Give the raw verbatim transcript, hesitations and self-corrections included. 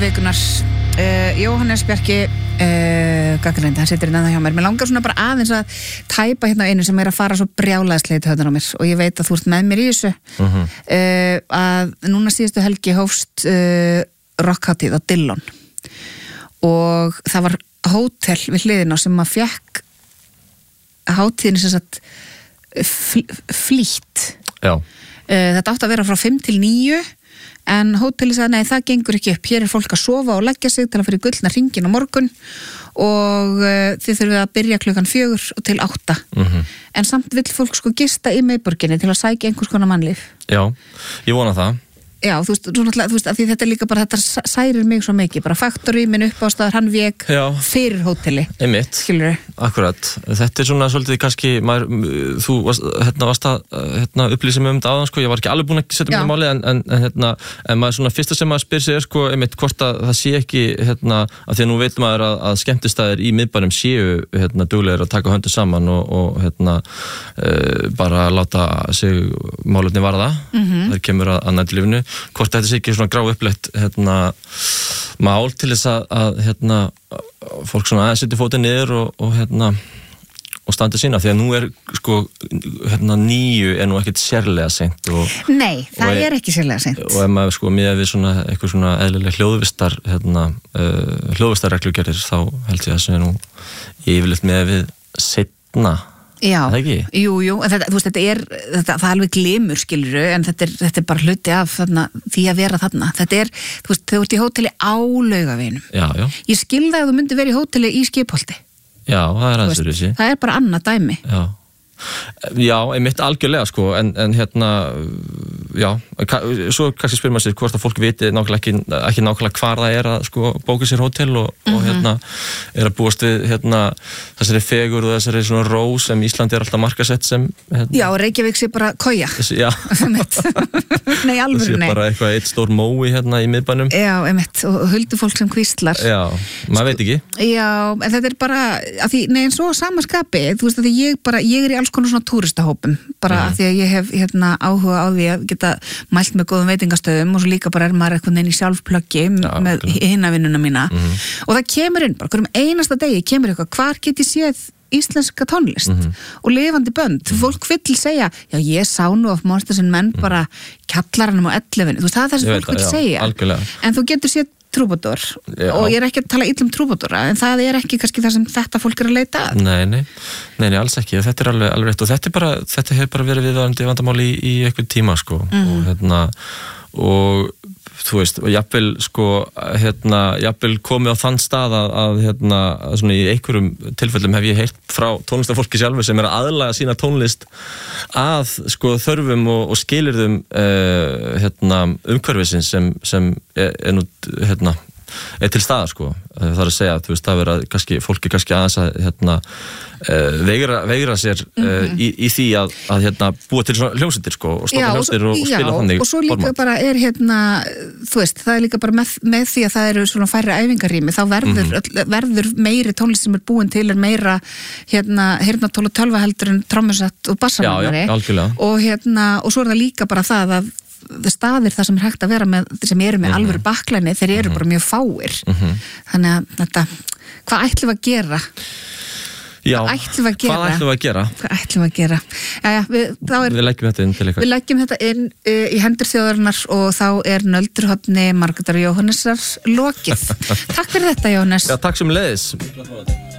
vikunar uh, Jóhannes Bjarki uh, gagnrýndi, hann situr innan það hjá mér. Mér langar svona bara aðeins að tæpa hérna einu sem er að fara svo brjálæðislega í taugarnar á mér og ég veit að þú ert með mér í þessu uh-huh. uh, að núna síðustu helgi hófst uh, rockhátíð á Dillon og það var hótel við hliðina sem að fekk hátíðin sem sagt fl- flýtt Já. Uh, þetta átti að vera frá fimm til níu en hótelið sagði, nei, það gengur ekki upp. Hér er fólk að sofa og leggja sig til að fyrir gullna hringin á morgun og uh, þið þurfið að byrja klukkan fjögur og til átta. Mm-hmm. En samt vill fólk sko gista í miðborginni til að sækja einhvers konar mannlíf. Já, ég vona það. Já, þú veist, þú veist, að því þetta er líka bara, þetta særir mig svo mikið, bara Factory, minn uppástaður, hann vék fyrir hóteli. Einmitt, skilurðu? Akkurat. Þetta er svona svolítið kannski, maður, þú varst, hérna, varst að hérna, upplýsa mig um þetta áðan, sko, ég var ekki alveg búin að setja mig í máli, en, en, en, hérna, en maður svona fyrsta sem maður spyr sig er, sko, einmitt, hvort að það sé ekki, hérna, að því að nú veit maður að, að skemmtistæðir í miðbænum séu, hérna, duglegir að taka höndum saman og, og hérna, uh, bara láta sig málefni varða, mm-hmm. þegar kemur að, að nættilífinu. Hvort þetta sé ekki svona grá upplegt hérna, mál til þess að, að hérna, fólk svona aðeins setja fótinn niður og, og, hérna, og standa sína, því að nú er sko, hérna, níu er nú ekkert sérlega seint og, Nei, það og er ekki sérlega seint og ef maður sko miðað við svona eitthvað svona eðlilega hljóðvistar hérna, uh, hljóðvistarreglugerðir þá held ég að það er nú yfirleitt miðað við seinna. Já, það ekki? Jú, jú, en þetta, þú veist, þetta er, þetta, það er alveg glimur, skilurðu, en þetta er, þetta er bara hluti af þarna, því að vera þarna. Þetta er, þú veist, þau ert í hóteli á Laugaveginum. Já, já. Ég skil það að þú myndir vera í hóteli í Skipholti. Já, það er aðeins fyrir þessi. Það er bara annað dæmi. Já. Já, einmitt algjörlega sko, en, en hérna, já, svo kannski spyrir maður sér hvort að fólk viti nákvæmlega ekki, ekki nákvæmlega hvar það er að sko bóka sér hótel og, mm-hmm. og hérna er að búast við hérna þessari fegur og þessari svona ró sem Íslandi er alltaf markasett sem hérna, Já, Reykjavík sé bara koja. Já. Nei, alveg, nei. Það sé bara eitthvað eitt stór mói hérna í miðbænum. Já, einmitt, og huldufólk sem hvíslar. Já, maður veit ekki. Já, en þetta er bara, að því, nei, en svo samaskapi, þú veist að því ég bara, ég er í alls konar svona túristahópum, bara mm. að því að ég hef hérna áhuga á því að geta mælt með góðum veitingastöðum og svo líka bara er maður eitthvað inn í sjálfplöggi með hinavinnuna mína mm. og það kemur inn, bara hverjum einasta degi kemur eitthvað, hvar get ég séð íslenska tónlist mm-hmm. og lifandi bönd mm-hmm. fólk vill segja, já ég sá nú af Monsters and Men mm-hmm. bara kjallaranum á ellefinu, þú veist það er það sem fólk vill segja algjörlega. En þú getur séð Trúbador og ég er ekki að tala illa um Trúbadora en það er ekki kannski það sem þetta fólk er að leita að. Nei, nei, nei, nei alls ekki þetta er alveg, alveg rétt og þetta er bara þetta hefur bara verið viðvarandi vandamáli í, í einhvern tíma sko mm. og hérna og þú veist, og jafnvel sko hérna, jafnvel komið á þann stað að, að hérna, svona í einhverjum tilfellum hef ég heyrt frá tónlistarfólki sjálfur sem er að aðlaga sína tónlist að sko þörfum og, og skilyrðum uh, hérna umhverfisins sem, sem er, er nú hérna er til staðar sko, það er að segja þú veist, það vera kannski, fólki kannski aðeins að hérna, uh, veigra, veigra sér uh, mm-hmm. í, í því að, að hérna, búa til svona hljómsveitir sko og stofna hljómsveitir og, og spila já, þannig og svo líka format. Bara er hérna þú veist, það er líka bara með, með því að það eru svona færri æfingarrými, þá verður, mm-hmm. verður meiri tónlist sem er búin til er meira hérna, hérna tól og tölva heldur en trommusett og bassamannari og hérna, og svo er það líka bara það að staðir það sem er hægt að vera með sem eru með mm-hmm. alvöru baklæni, þeir eru mm-hmm. bara mjög fáir mm-hmm. þannig að þetta, hvað ætlum við að gera? Já, hvað ætlum við að gera? Hvað ætlum við að gera? Hvað ætlum við að gera? Jæja, við, er, við leggjum þetta inn til eitthvað. Við leggjum þetta inn uh, í hendur þjóðarinnar og þá er nöldurhorni Margrétar Jóhannesar lokið. Takk fyrir þetta, Jóhannes. Já, takk sem leiðis.